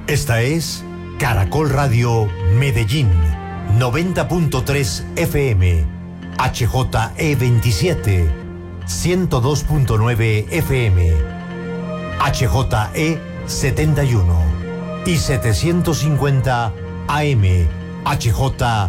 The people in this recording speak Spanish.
Esta es Caracol Radio Medellín, 90.3 FM, HJE27, 102.9 FM, HJE71 y 750 AM, HJ